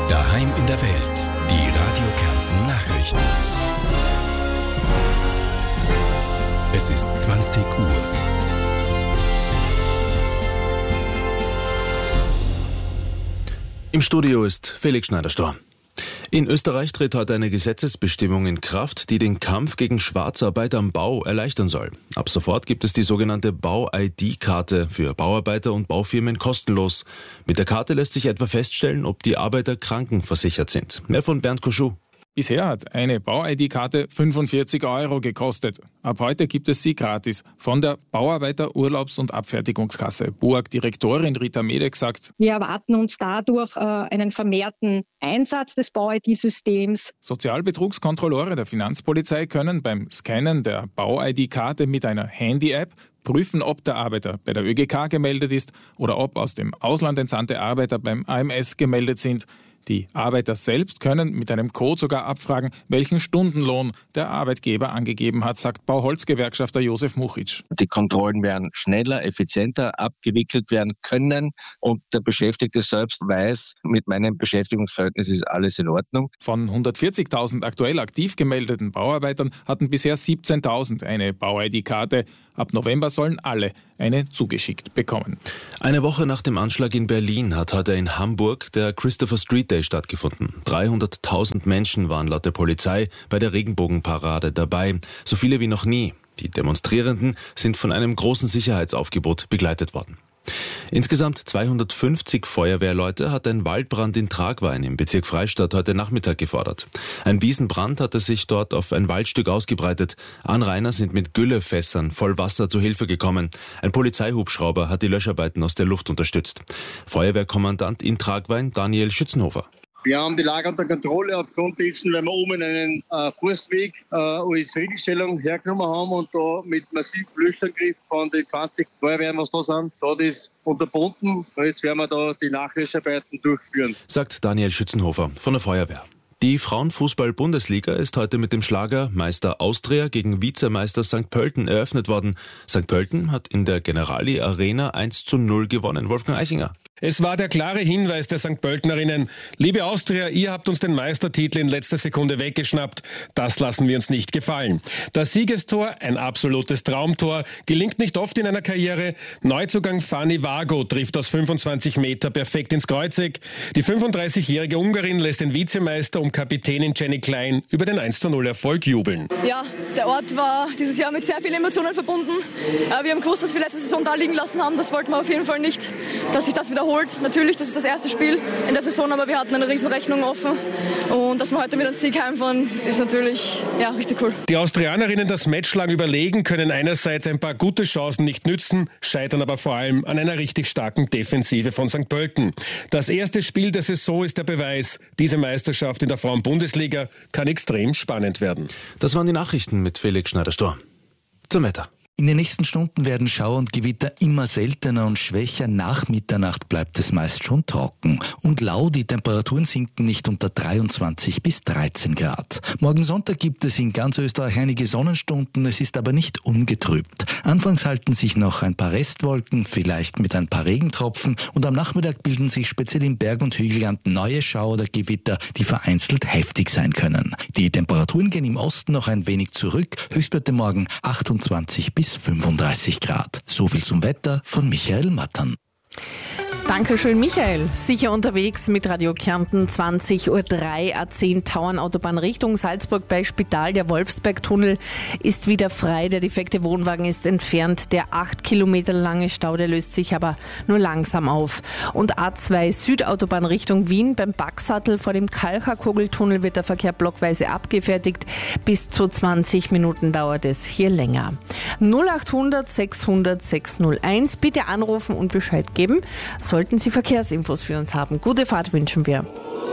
Daheim in der Welt. Die Radio Kärnten Nachrichten. Es ist 20 Uhr. Im Studio ist Felix Schneider-Storm. In Österreich tritt heute eine Gesetzesbestimmung in Kraft, die den Kampf gegen Schwarzarbeit am Bau erleichtern soll. Ab sofort gibt es die sogenannte Bau-ID-Karte für Bauarbeiter und Baufirmen kostenlos. Mit der Karte lässt sich etwa feststellen, ob die Arbeiter krankenversichert sind. Mehr von Bernd Koschou. Bisher hat eine Bau-ID-Karte 45 € gekostet. Ab heute gibt es sie gratis. Von der Bauarbeiter Urlaubs- und Abfertigungskasse BOAG-Direktorin Rita Medek sagt: Wir erwarten uns dadurch einen vermehrten Einsatz des Bau-ID-Systems. Sozialbetrugskontrolleure der Finanzpolizei können beim Scannen der Bau-ID-Karte mit einer Handy-App prüfen, ob der Arbeiter bei der ÖGK gemeldet ist oder ob aus dem Ausland entsandte Arbeiter beim AMS gemeldet sind. Die Arbeiter selbst können mit einem Code sogar abfragen, welchen Stundenlohn der Arbeitgeber angegeben hat, sagt Bauholzgewerkschafter Josef Muchitsch. Die Kontrollen werden schneller, effizienter abgewickelt werden können und der Beschäftigte selbst weiß, mit meinem Beschäftigungsverhältnis ist alles in Ordnung. Von 140.000 aktuell aktiv gemeldeten Bauarbeitern hatten bisher 17.000 eine Bau-ID-Karte. Ab November sollen alle eine zugeschickt bekommen. Eine Woche nach dem Anschlag in Berlin hat heute in Hamburg der Christopher Street Day stattgefunden. 300.000 Menschen waren laut der Polizei bei der Regenbogenparade dabei, so viele wie noch nie. Die Demonstrierenden sind von einem großen Sicherheitsaufgebot begleitet worden. Insgesamt 250 Feuerwehrleute hat ein Waldbrand in Tragwein im Bezirk Freistadt heute Nachmittag gefordert. Ein Wiesenbrand hatte sich dort auf ein Waldstück ausgebreitet. Anrainer sind mit Güllefässern voll Wasser zu Hilfe gekommen. Ein Polizeihubschrauber hat die Löscharbeiten aus der Luft unterstützt. Feuerwehrkommandant in Tragwein Daniel Schützenhofer. Wir haben die Lage unter Kontrolle aufgrund dessen, weil wir oben einen Forstweg als Regelstellung hergenommen haben und da mit massiven Löschangriff von den 20 Feuerwehren, was da sind, da ist unterbunden. Jetzt werden wir da die Nachlöscharbeiten durchführen, sagt Daniel Schützenhofer von der Feuerwehr. Die Frauenfußball-Bundesliga ist heute mit dem Schlager Meister Austria gegen Vizemeister St. Pölten eröffnet worden. St. Pölten hat in der Generali Arena 1:0 gewonnen. Wolfgang Eichinger. Es war der klare Hinweis der St. Pöltenerinnen. Liebe Austria, ihr habt uns den Meistertitel in letzter Sekunde weggeschnappt. Das lassen wir uns nicht gefallen. Das Siegestor, ein absolutes Traumtor, gelingt nicht oft in einer Karriere. Neuzugang Fanny Vago trifft aus 25 Meter perfekt ins Kreuzeck. Die 35-jährige Ungarin lässt den Vizemeister um Kapitänin Jenny Klein über den 1:0 Erfolg jubeln. Ja, der Ort war dieses Jahr mit sehr vielen Emotionen verbunden. Wir haben gewusst, was wir letzte Saison da liegen lassen haben. Das wollten wir auf jeden Fall nicht, dass sich das wiederholt. Natürlich, das ist das erste Spiel in der Saison, aber wir hatten eine riesen Rechnung offen. Und dass wir heute mit einem Sieg heimfahren, ist natürlich richtig cool. Die Austrianerinnen das Match lang überlegen, können einerseits ein paar gute Chancen nicht nützen, scheitern aber vor allem an einer richtig starken Defensive von St. Pölten. Das erste Spiel der Saison ist der Beweis. Diese Meisterschaft in der Frauen-Bundesliga kann extrem spannend werden. Das waren die Nachrichten mit Felix Schneider-Storm. Zum Wetter. In den nächsten Stunden werden Schauer und Gewitter immer seltener und schwächer. Nach Mitternacht bleibt es meist schon trocken und lau. Die Temperaturen sinken nicht unter 23 bis 13 Grad. Morgen Sonntag gibt es in ganz Österreich einige Sonnenstunden. Es ist aber nicht ungetrübt. Anfangs halten sich noch ein paar Restwolken, vielleicht mit ein paar Regentropfen. Und am Nachmittag bilden sich speziell im Berg- und Hügelland neue Schauer oder Gewitter, die vereinzelt heftig sein können. Die Temperaturen gehen im Osten noch ein wenig zurück. Höchstwerte morgen 28 bis 35 Grad. So viel zum Wetter von Michael Mattern. Dankeschön, Michael. Sicher unterwegs mit Radio Kärnten, 20:03 Uhr, A10 Tauernautobahn Richtung Salzburg bei Spital. Der Wolfsbergtunnel ist wieder frei. Der defekte Wohnwagen ist entfernt. Der 8 Kilometer lange Stau, der löst sich aber nur langsam auf. Und A2 Südautobahn Richtung Wien beim Backsattel vor dem Kalchakugeltunnel wird der Verkehr blockweise abgefertigt. Bis zu 20 Minuten dauert es hier länger. 0800 600 601. Bitte anrufen und Bescheid geben. Sollten Sie Verkehrsinfos für uns haben. Gute Fahrt wünschen wir.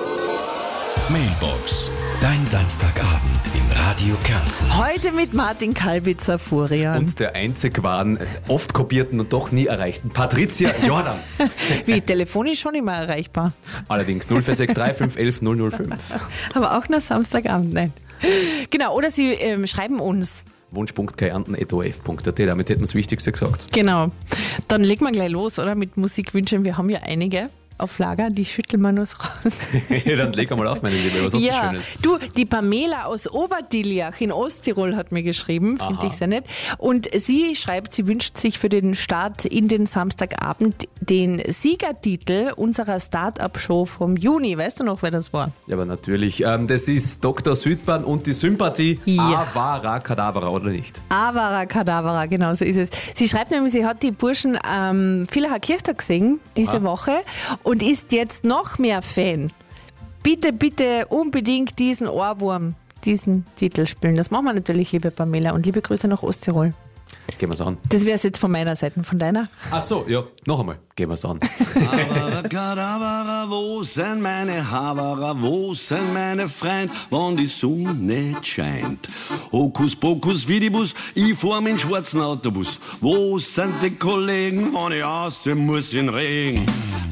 Mailbox. Dein Samstagabend in Radio Kärnten. Heute mit Martin Kalbitzer, Furian. Und der einzig wahren, oft kopierten und doch nie erreichten Patricia Jordan. Wie, telefonisch schon immer erreichbar? Allerdings 0463 511 005. Aber auch nur Samstagabend, nein. Genau, oder Sie schreiben uns. wunsch.kärnten.of.at, damit hätten wir das Wichtigste gesagt. Genau. Dann legen wir gleich los, oder? Mit Musikwünschen. Wir haben ja einige auf Lager, die schütteln wir nur so raus. Dann leg einmal auf, meine Liebe, was hast du Schönes? Du, die Pamela aus Oberdillach in Osttirol hat mir geschrieben, finde ich sehr nett. Und sie schreibt, sie wünscht sich für den Start in den Samstagabend den Siegertitel unserer Start-up-Show vom Juni. Weißt du noch, wer das war? Ja, aber natürlich. Das ist Dr. Südbahn und die Sympathie. Ja. Avara Kadavra, oder nicht? Avara Kadavra, genau so ist es. Sie schreibt nämlich, sie hat die Burschen Villacher Kirchtag gesehen diese Woche und ist jetzt noch mehr Fan. Bitte, bitte unbedingt diesen Ohrwurm, diesen Titel spielen. Das machen wir natürlich, liebe Pamela, und liebe Grüße nach Osttirol. Gehen wir's an. Das wäre es jetzt von meiner Seite, von deiner. Ach so, ja, noch einmal. Gehen wir's an. Abracadabra, wo sind meine Haberer, wo sind meine Freund, wenn die Sonne nicht scheint? Hokus pokus vidibus, ich fahr mit dem schwarzen Autobus. Wo sind die Kollegen, wenn ich aussehen muss in Regen?